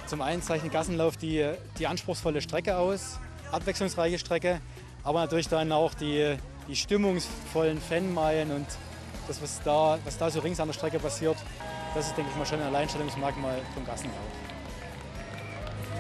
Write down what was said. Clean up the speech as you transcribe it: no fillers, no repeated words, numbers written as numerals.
Zum einen zeichnet Gassenlauf die anspruchsvolle Strecke aus, abwechslungsreiche Strecke, aber natürlich dann auch die stimmungsvollen Fanmeilen und das, was da so rings an der Strecke passiert, das ist, denke ich mal, schon ein Alleinstellungsmerkmal vom Gassenlauf.